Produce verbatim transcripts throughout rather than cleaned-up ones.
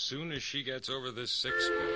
soon as she gets over this sick spell.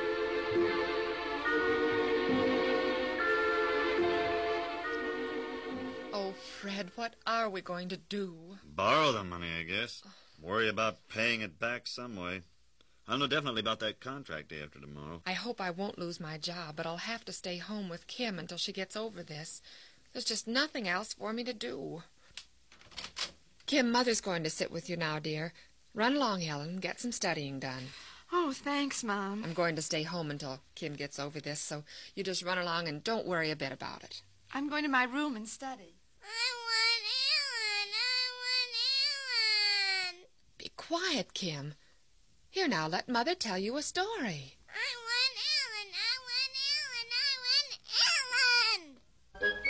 Oh, Fred, what are we going to do? Borrow the money, I guess. Worry about paying it back some way. I'll know definitely about that contract day after tomorrow. I hope I won't lose my job, but I'll have to stay home with Kim until she gets over this. There's just nothing else for me to do. Kim, Mother's going to sit with you now, dear. Run along, Ellen. Get some studying done. Oh, thanks, Mom. I'm going to stay home until Kim gets over this, so you just run along and don't worry a bit about it. I'm going to my room and study. I want Ellen. I want Ellen. Be quiet, Kim. Here now, let Mother tell you a story. I want Ellen. I want Ellen. I want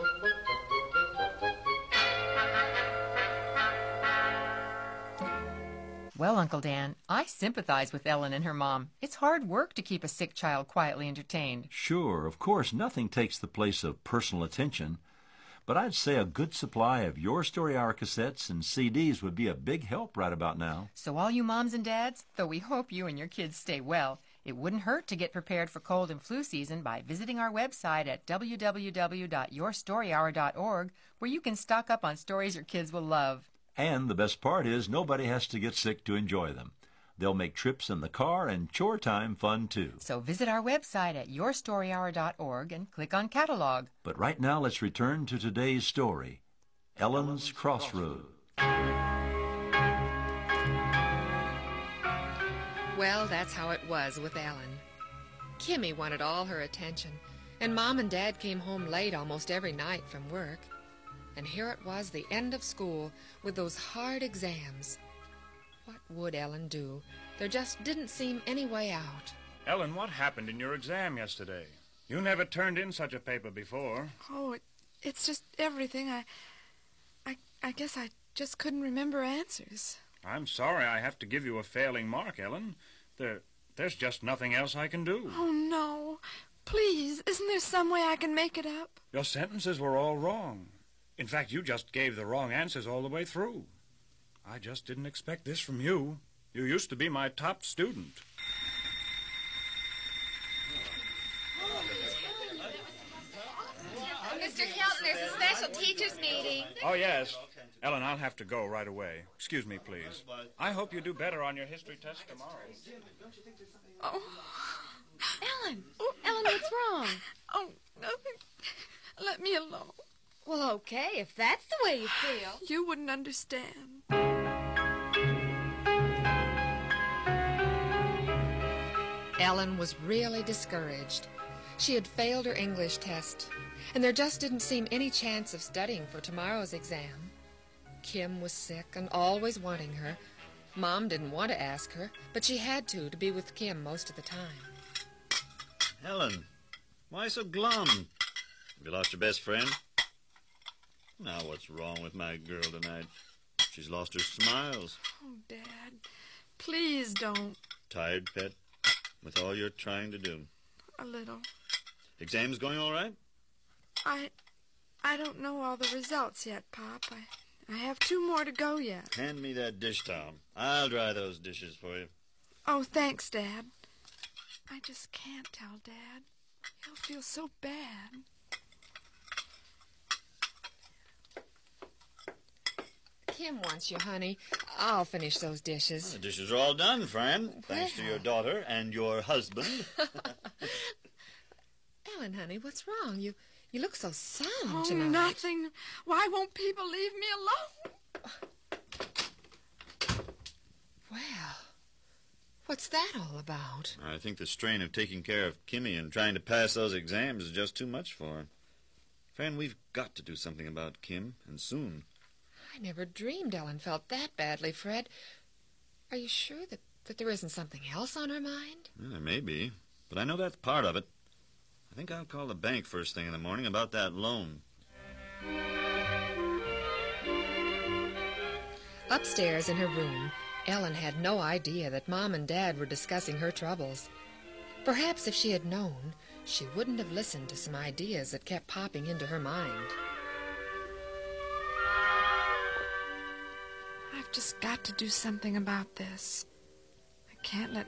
Ellen. Well, Uncle Dan, I sympathize with Ellen and her mom. It's hard work to keep a sick child quietly entertained. Sure, of course, nothing takes the place of personal attention. But I'd say a good supply of Your Story Hour cassettes and C Ds would be a big help right about now. So all you moms and dads, though we hope you and your kids stay well, it wouldn't hurt to get prepared for cold and flu season by visiting our website at w w w dot your story hour dot org, where you can stock up on stories your kids will love. And the best part is nobody has to get sick to enjoy them. They'll make trips in the car and chore time fun, too. So visit our website at your story hour dot org and click on Catalog. But right now, let's return to today's story, Ellen's Crossroad. Well, that's how it was with Ellen. Kimmy wanted all her attention, and Mom and Dad came home late almost every night from work. And here it was, the end of school, with those hard exams. What would Ellen do? There just didn't seem any way out. Ellen, what happened in your exam yesterday? You never turned in such a paper before. Oh, it, it's just everything. I, I, I guess I just couldn't remember answers. I'm sorry I have to give you a failing mark, Ellen. There, there's just nothing else I can do. Oh, no. Please, isn't there some way I can make it up? Your sentences were all wrong. In fact, you just gave the wrong answers all the way through. I just didn't expect this from you. You used to be my top student. Mister Hilton, there's a special teachers meeting. Oh, yes. Ellen, I'll have to go right away. Excuse me, please. I hope you do better on your history test tomorrow. Oh. Ellen! Oh. Ellen, what's wrong? Oh, nothing. Let me alone. Well, okay, if that's the way you feel. You wouldn't understand. Ellen was really discouraged. She had failed her English test, and there just didn't seem any chance of studying for tomorrow's exam. Kim was sick and always wanting her. Mom didn't want to ask her, but she had to to be with Kim most of the time. Helen, why so glum? Have you lost your best friend? Now what's wrong with my girl tonight? She's lost her smiles. Oh, Dad, please don't. Tired, pet, with all you're trying to do? A little. Exam's going all right? I... I don't know all the results yet, Pop. I, I have two more to go yet. Hand me that dish towel. I'll dry those dishes for you. Oh, thanks, Dad. I just can't tell Dad. He'll feel so bad. Kim wants you, honey. I'll finish those dishes. The dishes are all done, friend. Thanks to your daughter and your husband. Ellen, honey, what's wrong? You you look so sound oh, tonight. Nothing. Why won't people leave me alone? Well, what's that all about? I think the strain of taking care of Kimmy and trying to pass those exams is just too much for her. Friend, we've got to do something about Kim, and soon. I never dreamed Ellen felt that badly, Fred. Are you sure that, that there isn't something else on her mind? Well, there may be, but I know that's part of it. I think I'll call the bank first thing in the morning about that loan. Upstairs in her room, Ellen had no idea that Mom and Dad were discussing her troubles. Perhaps if she had known, she wouldn't have listened to some ideas that kept popping into her mind. I've just got to do something about this. I can't let